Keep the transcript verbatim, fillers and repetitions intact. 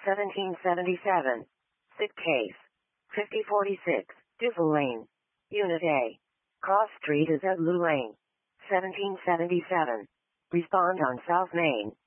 seventeen seventy-seven. Sick case. fifty forty-six, Duval Lane. Unit A. Cross Street is at Lou Lane. seventeen seventy-seven. Respond on South Main.